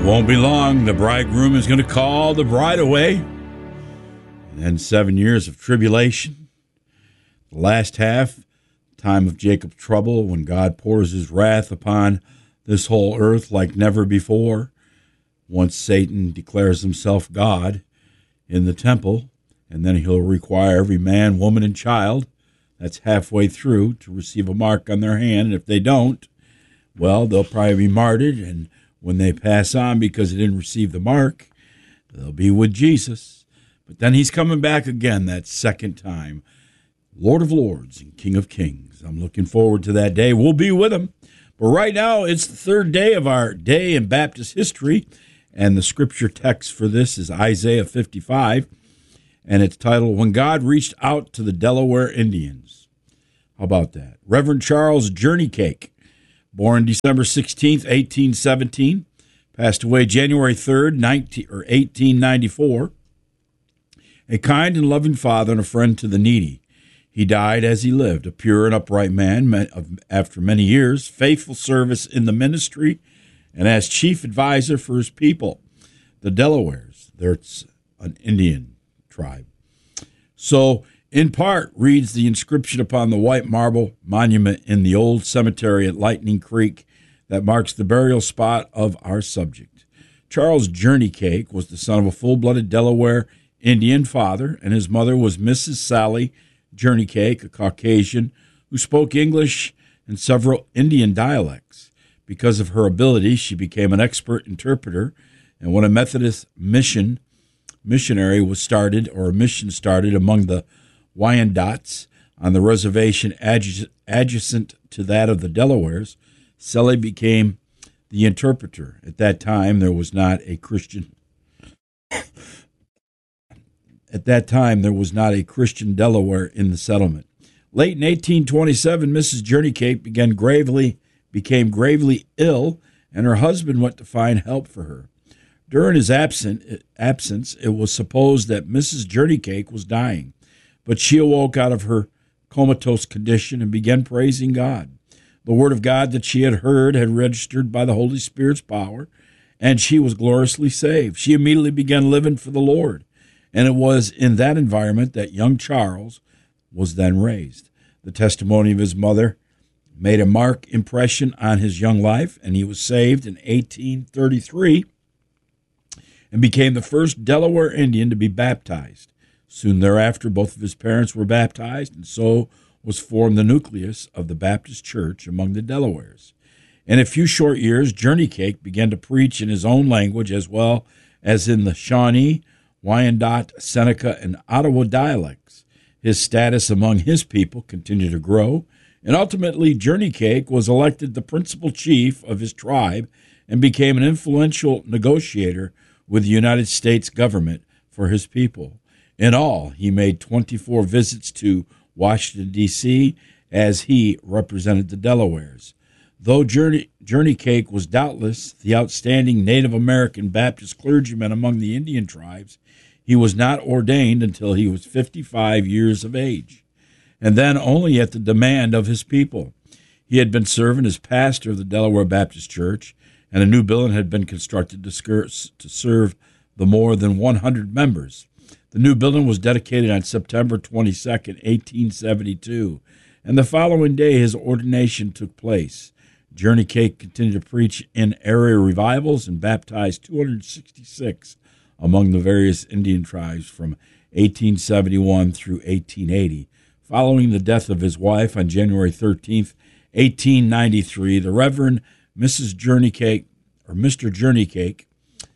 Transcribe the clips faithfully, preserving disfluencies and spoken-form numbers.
Won't be long. The bridegroom is going to call the bride away. And then seven years of tribulation. The last half, time of Jacob's trouble, when God pours his wrath upon this whole earth like never before. Once Satan declares himself God in the temple, and then he'll require every man, woman, and child that's halfway through to receive a mark on their hand. And if they don't, well, they'll probably be martyred, and when they pass on because they didn't receive the mark, they'll be with Jesus. But then he's coming back again that second time. Lord of Lords and King of Kings. I'm looking forward to that day. We'll be with him. But right now, it's the third day of our day in Baptist history, and the scripture text for this is Isaiah fifty-five, and it's titled, When God Reached Out to the Delaware Indians. How about that? Reverend Charles Journeycake, born December sixteenth, eighteen seventeen, passed away January third, nineteen, or eighteen ninety-four. A kind and loving father and a friend to the needy. He died as he lived, a pure and upright man after many years, faithful service in the ministry, and as chief advisor for his people, the Delawares. There's an Indian tribe. So, in part, reads the inscription upon the white marble monument in the old cemetery at Lightning Creek that marks the burial spot of our subject. Charles Journeycake was the son of a full-blooded Delaware Indian father, and his mother was Missus Sally Journeycake, a Caucasian who spoke English and several Indian dialects. Because of her ability, she became an expert interpreter, and when a Methodist mission missionary was started, or a mission started among the Wyandots on the reservation adjacent to that of the Delawares, Sally became the interpreter. At that time, there was not a Christian At that time, there was not a Christian Delaware in the settlement. Late in eighteen twenty-seven, Missus Journeycake began gravely, became gravely ill, and her husband went to find help for her. During his absent, absence, it was supposed that Missus Journeycake was dying, but she awoke out of her comatose condition and began praising God. The word of God that she had heard had registered by the Holy Spirit's power, and she was gloriously saved. She immediately began living for the Lord. And it was in that environment that young Charles was then raised. The testimony of his mother made a marked impression on his young life, and he was saved in eighteen thirty-three and became the first Delaware Indian to be baptized. Soon thereafter, both of his parents were baptized, and so was formed the nucleus of the Baptist Church among the Delawares. In a few short years, Journeycake began to preach in his own language as well as in the Shawnee, Wyandot, Seneca, and Ottawa dialects. His status among his people continued to grow, and ultimately Journeycake was elected the principal chief of his tribe and became an influential negotiator with the United States government for his people. In all, he made twenty-four visits to Washington, D C, as he represented the Delawares. Though Journey, Journeycake was doubtless the outstanding Native American Baptist clergyman among the Indian tribes, he was not ordained until he was fifty-five years of age, and then only at the demand of his people. He had been serving as pastor of the Delaware Baptist Church, and a new building had been constructed to, skir- to serve the more than one hundred members. The new building was dedicated on September twenty-second, eighteen seventy-two, and the following day his ordination took place. Journeycake continued to preach in area revivals and baptized two hundred sixty-six among the various Indian tribes from eighteen seventy-one through eighteen eighty. Following the death of his wife on January thirteenth, eighteen ninety-three, the Reverend Missus Journeycake, or Mister Journeycake,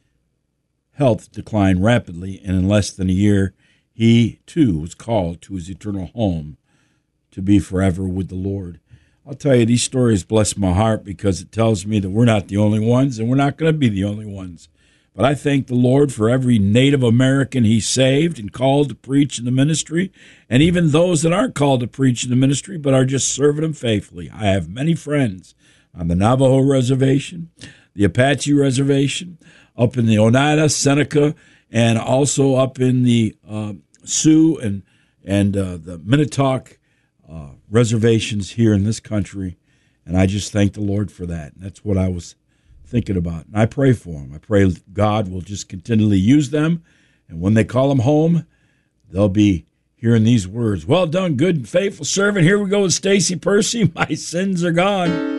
health declined rapidly, and in less than a year, he too was called to his eternal home to be forever with the Lord. I'll tell you, these stories bless my heart because it tells me that we're not the only ones, and we're not going to be the only ones. But I thank the Lord for every Native American he saved and called to preach in the ministry, and even those that aren't called to preach in the ministry but are just serving him faithfully. I have many friends on the Navajo Reservation, the Apache Reservation, up in the Oneida, Seneca, and also up in the uh, Sioux and, and uh, the Minnetonka uh, reservations here in this country. And I just thank the Lord for that. And that's what I was thinking about. And I pray for them. I pray God will just continually use them. And when they call them home, they'll be hearing these words. Well done, good and faithful servant. Here we go with Stacy Percy. My sins are gone.